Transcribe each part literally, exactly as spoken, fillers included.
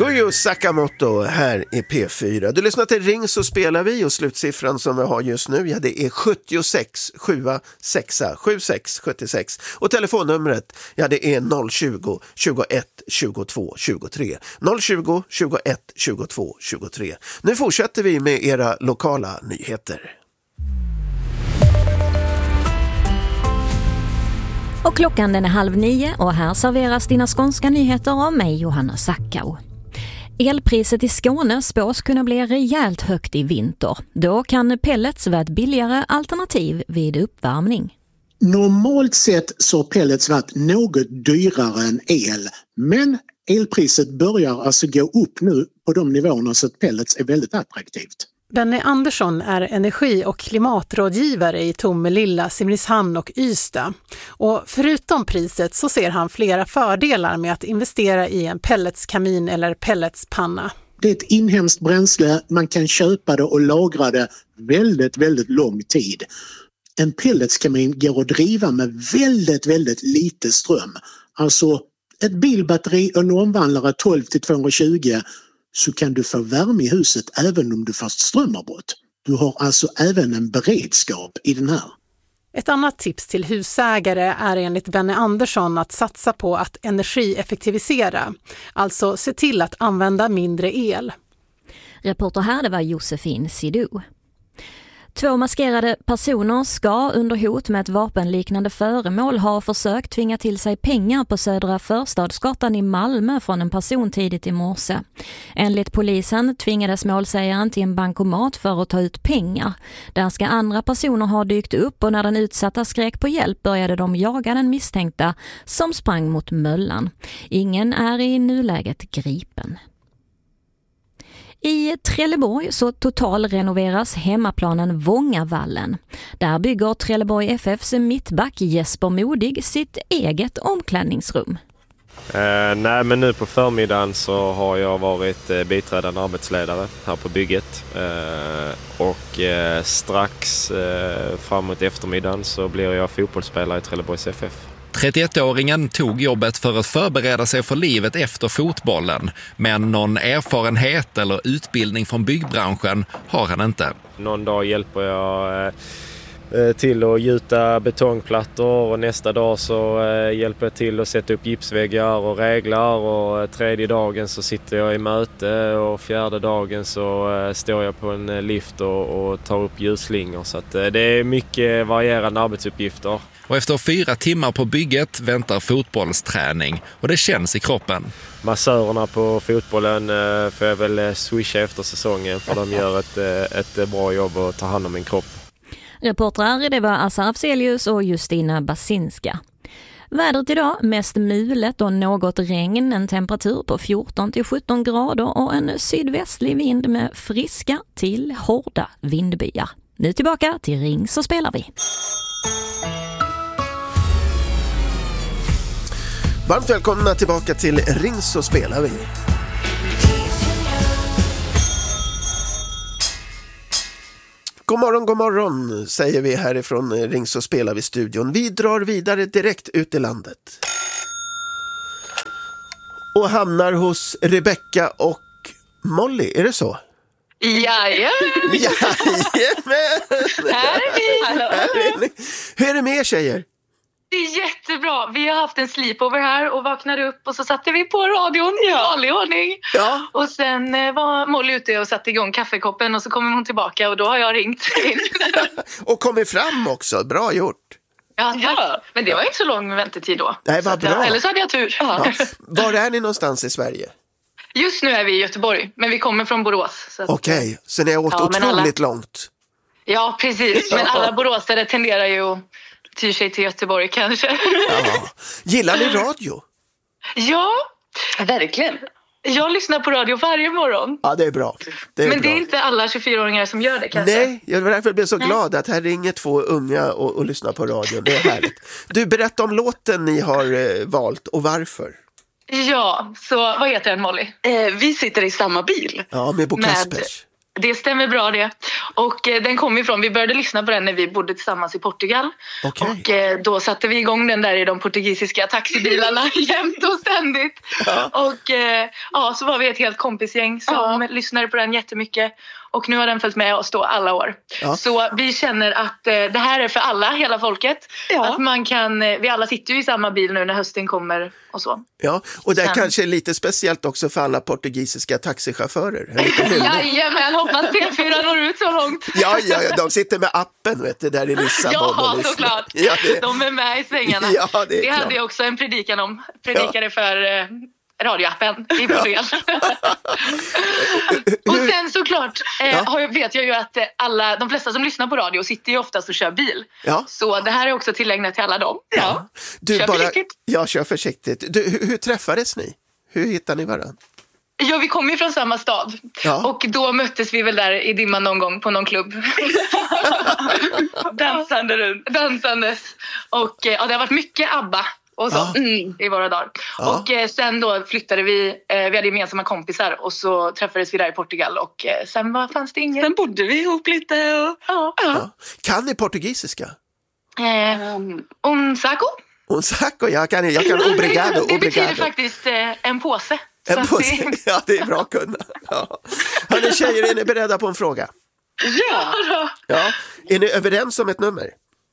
Koyo Sakamoto här i P fyra. Du lyssnar till Ring så spelar vi och slutsiffran som vi har just nu, ja det är sjuttiosex sjuttiosex sjuttiosex sjuttiosex och telefonnumret, ja det är noll tjugo tjugoett tjugotvå tjugotre noll tjugo tjugoett tjugotvå tjugotre. Nu fortsätter vi med era lokala nyheter. Och klockan den är halv nio och här serveras dina skånska nyheter av mig, Johanna Sackau. Elpriset i Skåne spås kunna bli rejält högt i vinter. Då kan pellets vara ett billigare alternativ vid uppvärmning. Normalt sett så har pellets varit något dyrare än el, men elpriset börjar alltså gå upp nu på de nivåerna så att pellets är väldigt attraktivt. Benny Andersson är energi- och klimatrådgivare i Tomelilla, Simrishamn och Ystad. Och förutom priset så ser han flera fördelar med att investera i en pelletskamin eller pelletspanna. Det är ett inhemskt bränsle, man kan köpa det och lagra det väldigt, väldigt lång tid. En pelletskamin går att driva med väldigt, väldigt lite ström. Alltså ett bilbatteri och en omvandlare tolv till tvåhundratjugo så kan du få värme i huset även om du får strömavbrott. Du har alltså även en beredskap i den här. Ett annat tips till husägare är enligt Benny Andersson att satsa på att energieffektivisera. Alltså se till att använda mindre el. Reporter här, det var Josefin Sidou. Två maskerade personer ska under hot med ett vapenliknande föremål ha försökt tvinga till sig pengar på Södra Förstadsgatan i Malmö från en person tidigt i morse. Enligt polisen tvingades målsägaren till en bankomat för att ta ut pengar. Där ska andra personer ha dykt upp och när den utsatta skrek på hjälp började de jaga den misstänkta som sprang mot möllan. Ingen är i nuläget gripen. I Trelleborg så totalrenoveras hemmaplanen Vångavallen. Där bygger Trelleborg F F:s mittback Jesper Modig sitt eget omklädningsrum. Eh, nej, men nu på förmiddagen så har jag varit eh, biträdande arbetsledare här på bygget. Eh, och eh, strax eh, framåt eftermiddagen så blir jag fotbollsspelare i Trelleborgs F F. trettioettåringen tog jobbet för att förbereda sig för livet efter fotbollen, men någon erfarenhet eller utbildning från byggbranschen har han inte. Någon dag hjälper jag eh, till att gjuta betongplattor och nästa dag så eh, hjälper jag till att sätta upp gipsväggar och reglar och eh, tredje dagen så sitter jag i möte och fjärde dagen så eh, står jag på en lift och, och tar upp ljusslingor så att, eh, det är mycket varierande arbetsuppgifter. Och efter fyra timmar på bygget väntar fotbollsträning och det känns i kroppen. Massörerna på fotbollen eh, får jag väl swisha efter säsongen för de gör ett, ett bra jobb och tar hand om min kropp. Reportrar det var Assa Afzelius och Justina Basinska. Vädret idag mest mulet och något regn, en temperatur på fjorton till sjutton grader och en sydvästlig vind med friska till hårda vindbyar. Nu tillbaka till Ring så spelar vi. Varmt välkomna tillbaka till Ring så spelar vi. God morgon, god morgon säger vi härifrån Ring så spelar vi studion. Vi drar vidare direkt ut i landet. Och hamnar hos Rebecca och Molly, är det så? Jajamän! Jajamän! Här är vi! Här är ni. Hur är det med er tjejer? Det är jättebra. Vi har haft en sleepover här och vaknade upp och så satte vi på radion i vanlig ordning. Ja. Och sen var Molly ute och satte igång kaffekoppen och så kommer hon tillbaka och då har jag ringt in. Och kommit fram också. Bra gjort. Ja, tack. Men det var inte så lång väntetid då. Nej, vad bra. Eller så hade jag tur. Ja. Ja. Var är ni någonstans i Sverige? Just nu är vi i Göteborg, men vi kommer från Borås. Okej, okay. Så ni har åkt ja, otroligt alla... långt. Ja, precis. Men alla boråsare tenderar ju att tyr sig till Göteborg kanske. Ja. Gillar ni radio? Ja, verkligen. Jag lyssnar på radio varje morgon. Ja, det är bra. Det är Men bra. det är inte alla tjugofyraåringar som gör det kanske. Nej, jag var därför blev så glad att här ringer två unga och, och lyssnar på radio. Det är härligt. Du, berätta om låten ni har eh, valt och varför. Ja, så vad heter den, Molly? Eh, vi sitter i samma bil. Ja, med Bo Kaspers. Det stämmer bra det. Och eh, den kom ifrån, vi började lyssna på den när vi bodde tillsammans i Portugal. Okay. Och eh, då satte vi igång den där i de portugisiska taxibilarna jämt och ständigt. Ja. Och eh, ja, så var vi ett helt kompisgäng som ja. lyssnade på den jättemycket. Och nu har den följt med oss då alla år. Ja. Så vi känner att eh, det här är för alla, hela folket. Ja. Att man kan, eh, vi alla sitter ju i samma bil nu när hösten kommer och så. Ja, och det är Sen. kanske lite speciellt också för alla portugisiska taxichaufförer. Jajamän, hoppas P fyra når ut så långt. Ja, ja, ja, de sitter med appen, vet du, där i Lissabon. Ja, såklart. Ja, det... De är med i svängarna. Ja, det är det klart. hade jag också en predikan om. Predikade ja. för... Eh, radioappen i Portugal. Och sen såklart eh, ja. vet jag ju att alla, de flesta som lyssnar på radio sitter ju oftast och kör bil. Ja. Så det här är också tillägnat till alla dem. Ja. Ja. Du kör bara, försiktigt. Ja, kör försiktigt. Du, hur, hur träffades ni? Hur hittade ni varandra? Ja, vi kom ju från samma stad. Ja. Och då möttes vi väl där i dimman någon gång på någon klubb. Dansande runt. Dansandes. Och ja, det har varit mycket ABBA. Och så, ja. mm, i våra dagar. Ja. Och eh, sen då flyttade vi, eh, vi hade gemensamma kompisar och så träffades vi där i Portugal och eh, sen var, fanns det ingen. Sen bodde vi ihop lite och... Ja. Ja. Kan ni portugisiska? Eh, un saco? Un saco, jag kan, jag kan obrigado, det obrigado. betyder faktiskt eh, en påse. En påse, det... ja det är bra att kunna. Ja. Hörrni tjejer, är ni beredda på en fråga? Ja. Ja. Är ni överens om ett nummer?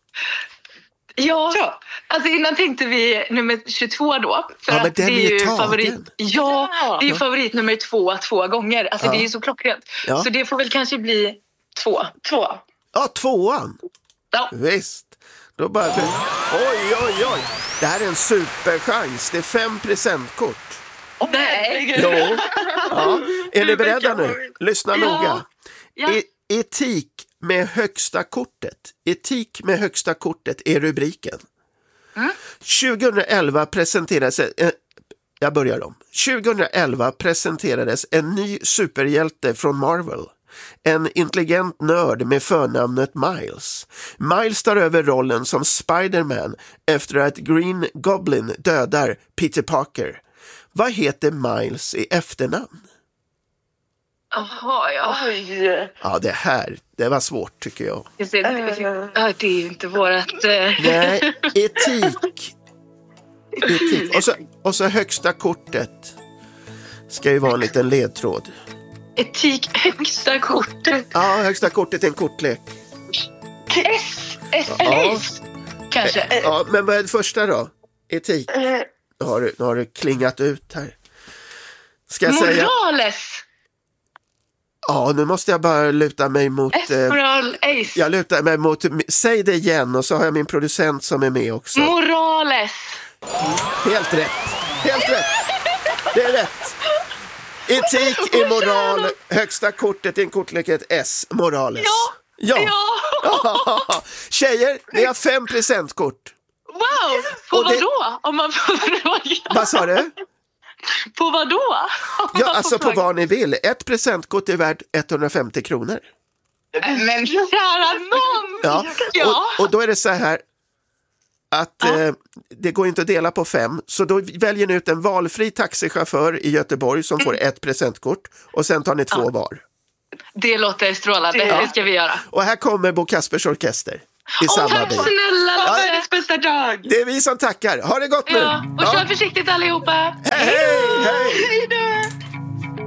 Ja, ja, alltså innan tänkte vi nummer tjugotvå då. För ja, att det är ju favorit. Ja, det är ju ja. favorit nummer två två gånger. Alltså ja. det är ju så klockrent. Ja. Så det får väl kanske bli två. Två. Ja, tvåan. Ja. Visst. Då bara... Oj, oj, oj. Det här är en superchans. Det är fem presentkort. Oh, nej. Jo. Ja. Är ni beredda nu? Lyssna ja. noga. Ja. E- etik med högsta kortet. Etik med högsta kortet är rubriken. Mm. tjugoelva presenterades eh, jag börjar om. tjugoelva presenterades en ny superhjälte från Marvel. En intelligent nörd med förnamnet Miles. Miles tar över rollen som Spider-Man efter att Green Goblin dödar Peter Parker. Vad heter Miles i efternamn? Jaha, ja. Oj. Ja, det här, det var svårt tycker jag. jag ser, uh, det är ju inte vårat... Uh... Nej, etik. etik. Och, så, och så högsta kortet ska ju vara en liten ledtråd. Etik, högsta kortet? Ja, högsta kortet är en kortlek. S, S, ja. Kanske. Ja, men vad är det första då? Etik. Nu har du, nu har du klingat ut här. Ska jag Morales. säga... Morales. Ja, nu måste jag bara luta mig mot... Eh, Moral Ace. Jag lutar mig mot... Säg det igen och så har jag min producent som är med också. Morales. Helt rätt. Helt rätt. Det är rätt. Etik är moral. Högsta kortet är en kortlek ett S. Morales. Ja. Ja. ja. Tjejer, ni har fem presentkort. Wow. På vad det... då? Om man får fråga. Vad sa du? På vad då? Ja, alltså på vad ni vill. Ett presentkort är värt etthundrafemtio kronor. Men kära någon! Ja, och, och då är det så här att ja. eh, det går inte att dela på fem. Så då väljer ni ut en valfri taxichaufför i Göteborg som får ett presentkort. Och sen tar ni två ja. var. Det låter strålande, ja. Det ska vi göra. Och här kommer Bo Kaspers Orkester i oh, samma tack bil. Snälla, ja, världens bästa dag. Det är vi som tackar. Ha det gott nu. Ja, och kör ja. försiktigt allihopa. Hej, hej, hej. Hej då.